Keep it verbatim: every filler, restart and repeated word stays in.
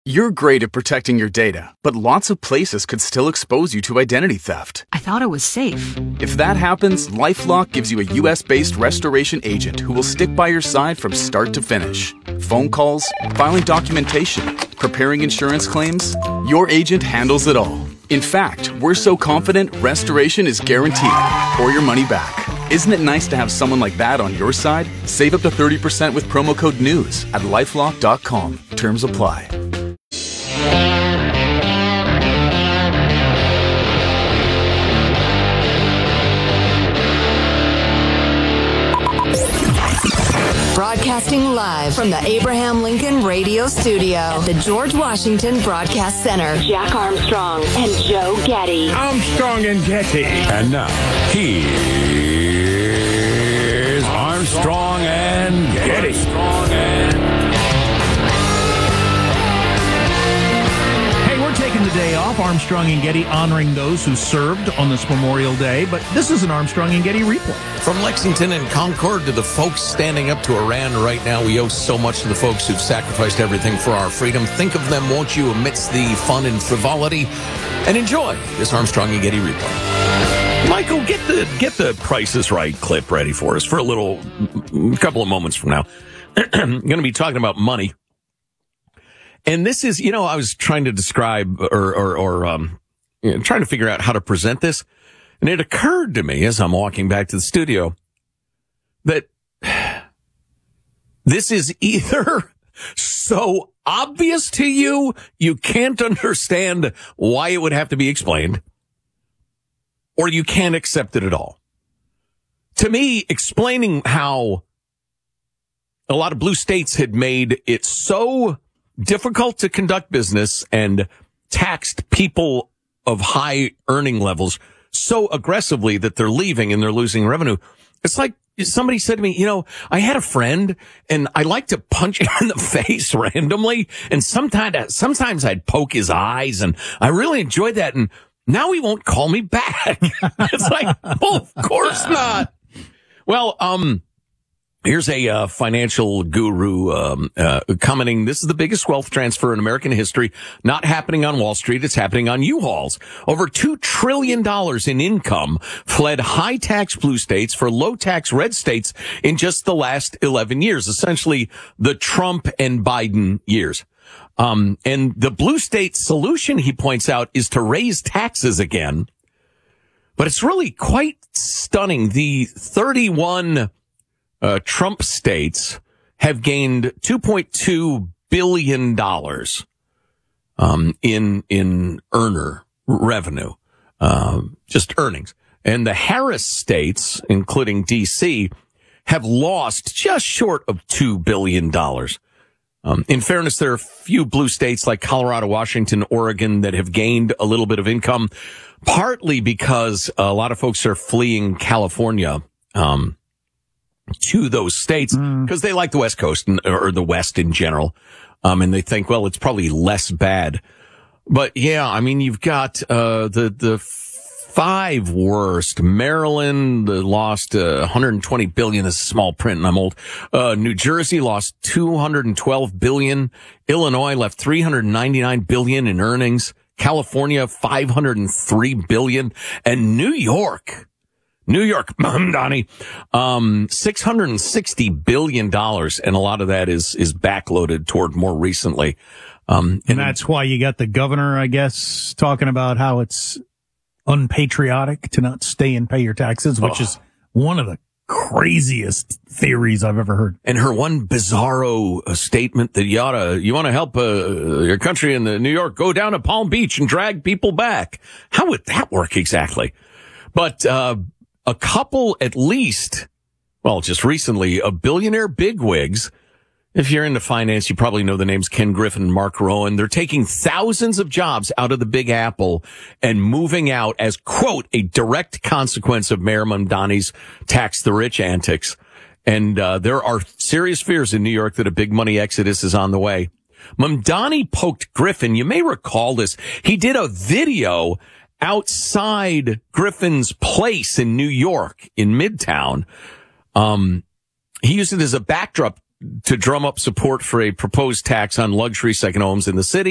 You're great at protecting your data, but lots of places could still expose you to identity theft. I thought it was safe. If that happens, LifeLock gives you a U S-based restoration agent who will stick by your side from start to finish. Phone calls, filing documentation, preparing insurance claims, your agent handles it all. In fact, we're so confident restoration is guaranteed or your money back. Isn't it nice to have someone like that on your side? Save up to thirty percent with promo code NEWS at lifelock dot com. Terms apply. Broadcasting live from the Abraham Lincoln Radio Studio at the George Washington Broadcast Center. Jack Armstrong and Joe Getty. Armstrong and Getty. And now, here's Armstrong and Getty. Armstrong and Taking the day off, Armstrong and Getty honoring those who served on this Memorial Day, but this is an Armstrong and Getty replay. From Lexington and Concord to the folks standing up to Iran right now, we owe so much to the folks who've sacrificed everything for our freedom. Think of them, won't you, amidst the fun and frivolity, and enjoy this Armstrong and Getty replay. Michael, get the get the Price is Right clip ready for us for a little, a couple of moments from now. I'm going to be talking about money. And this is, you know, I was trying to describe or, or, or, um, you know, trying to figure out how to present this. And it occurred to me as I'm walking back to the studio that this is either so obvious to you, you can't understand why it would have to be explained, or you can't accept it at all. To me, explaining how a lot of blue states had made it so difficult to conduct business and taxed people of high earning levels so aggressively that they're leaving and they're losing revenue. It's like somebody said to me, you know, I had a friend and I like to punch him in the face randomly. And sometimes, sometimes I'd poke his eyes and I really enjoyed that. And now he won't call me back. It's like, well, of course not. Well, um, Here's a uh, financial guru um, uh, commenting, this is the biggest wealth transfer in American history, not happening on Wall Street, it's happening on U-Hauls. Over two trillion dollars in income fled high-tax blue states for low-tax red states in just the last eleven years, essentially the Trump and Biden years. Um, and the blue state solution, he points out, is to raise taxes again. But it's really quite stunning. The thirty-one Uh, Trump states have gained two point two billion dollars, um, in, in earner revenue, um, just earnings. And the Harris states, including D C, have lost just short of two billion dollars. Um, in fairness, there are a few blue states like Colorado, Washington, Oregon that have gained a little bit of income, partly because a lot of folks are fleeing California, um, to those states because mm. they like the West Coast and, or the West in general. Um, and they think, well, it's probably less bad. But yeah, I mean, you've got, uh, the, the five worst. Maryland lost, uh, one hundred twenty billion. This is small print and I'm old. Uh, New Jersey lost two hundred twelve billion. Illinois left three hundred ninety-nine billion in earnings. California, five hundred three billion. And New York, New York, Donnie, um, six hundred sixty billion dollars, and a lot of that is, is backloaded toward more recently. Um, and, and that's why you got the governor, I guess, talking about how it's unpatriotic to not stay and pay your taxes, which oh. is one of the craziest theories I've ever heard. And her one bizarro uh, statement that you oughta, you want to help, uh, your country in the New York, go down to Palm Beach and drag people back. How would that work exactly? But, uh, a couple, at least, well, just recently, a billionaire bigwigs. If you're into finance, you probably know the names Ken Griffin and Mark Rowan. They're taking thousands of jobs out of the Big Apple and moving out as, quote, a direct consequence of Mayor Mamdani's tax the rich antics. And uh, there are serious fears in New York that a big money exodus is on the way. Mamdani poked Griffin. You may recall this. He did a video outside Griffin's place in New York, in Midtown. Um, he used it as a backdrop to drum up support for a proposed tax on luxury second homes in the city.